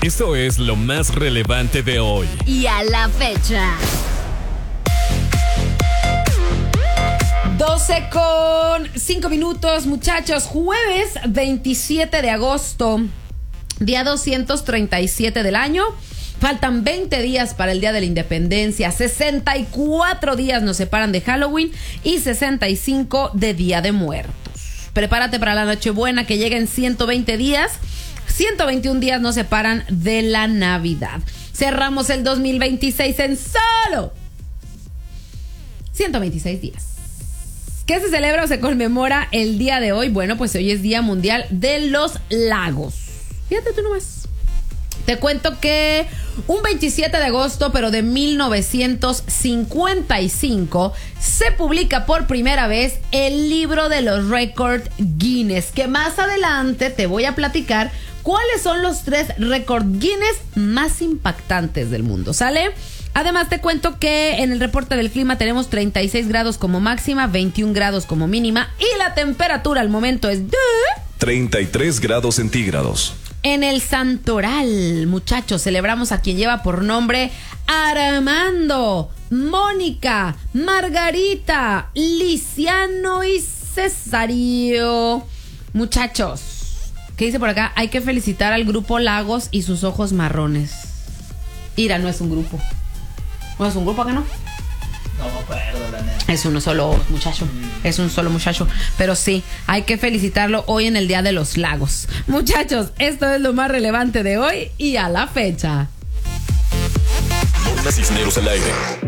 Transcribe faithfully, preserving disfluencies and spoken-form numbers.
Esto es lo más relevante de hoy. Y a la fecha. doce con cinco minutos, muchachos. Jueves veintisiete de agosto, día doscientos treinta y siete del año. Faltan veinte días para el Día de la Independencia. sesenta y cuatro días nos separan de Halloween y sesenta y cinco de Día de Muertos. Prepárate para la Nochebuena, que llega en ciento veinte días. ciento veintiún días nos separan de la Navidad. Cerramos el dos mil veintiséis en solo ciento veintiséis días. ¿Qué se celebra o se conmemora el día de hoy? Bueno, pues hoy es Día Mundial de los Lagos. Fíjate tú nomás. Te cuento que un veintisiete de agosto, pero de mil novecientos cincuenta y cinco, se publica por primera vez el libro de los récords Guinness, que más adelante te voy a platicar cuáles son los tres récords Guinness más impactantes del mundo, ¿sale? Además te cuento que en el reporte del clima tenemos treinta y seis grados como máxima, veintiún grados como mínima y la temperatura al momento es de treinta y tres grados centígrados. En el Santoral, muchachos, celebramos a quien lleva por nombre Armando, Mónica, Margarita, Liciano y Cesario. Muchachos, ¿qué dice por acá? Hay que felicitar al grupo Lagos y sus ojos marrones. Ira, no es un grupo. ¿No es un grupo acá, no? No me acuerdo, la neta. Es uno solo muchacho, mm. es un solo muchacho. Pero sí, hay que felicitarlo hoy en el Día de los Lagos. Muchachos, esto es lo más relevante de hoy y a la fecha. Morna Cisneros al aire.